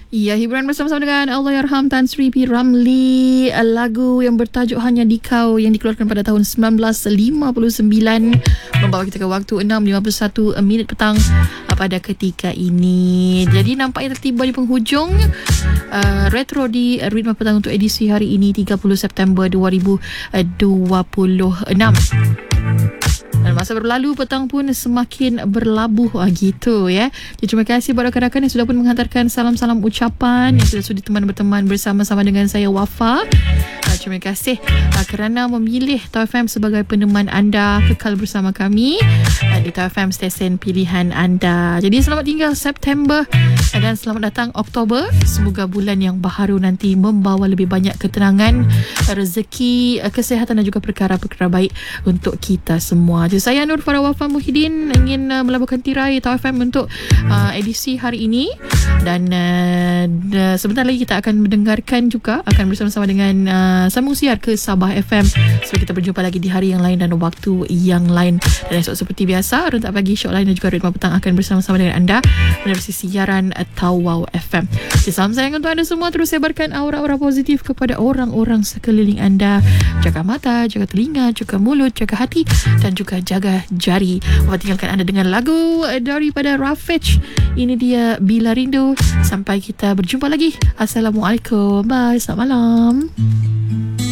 Ya, hiburan bersama-sama dengan Allahyarham Tan Sri P. Ramlee. Lagu yang bertajuk Hanya di Kau yang dikeluarkan pada tahun 1959 membawa kita ke waktu 6.51 petang pada ketika ini. Jadi nampaknya tertiba di penghujung retro di Ritma Petang untuk edisi hari ini 30 September 2026. Dan masa berlalu, petang pun semakin berlabuh gitu ya. Jadi, terima kasih kepada rakan-rakan yang sudah pun menghantarkan salam-salam ucapan, yang sudah sudi berteman bersama-sama dengan saya Wafa. Terima kasih kerana memilih Tau FM sebagai peneman anda, kekal bersama kami di Tau FM, stesen pilihan anda. Jadi selamat tinggal September dan selamat datang Oktober. Semoga bulan yang baharu nanti membawa lebih banyak ketenangan, rezeki, kesihatan dan juga perkara-perkara baik untuk kita semua. Jadi saya Nur Farah Wafa Muhyiddin ingin melabuhkan tirai Tau FM untuk edisi hari ini, dan sebentar lagi kita akan mendengarkan juga, akan bersama-sama dengan sambung siar ke Sabah FM. So kita berjumpa lagi di hari yang lain dan waktu yang lain. Dan esok seperti biasa, Rentak Pagi, Syok Lain dan juga Ritma Petang akan bersama-sama dengan anda menerusi siaran Tawau FM. Jadi, salam sayang untuk anda semua. Terus sebarkan aura-aura positif kepada orang-orang sekeliling anda. Jaga mata, jaga telinga, jaga mulut, jaga hati dan juga jaga jari. Tinggalkan anda dengan lagu daripada Rafiq. Ini dia Bila Rindu. Sampai kita berjumpa lagi. Assalamualaikum. Bye. Selamat malam.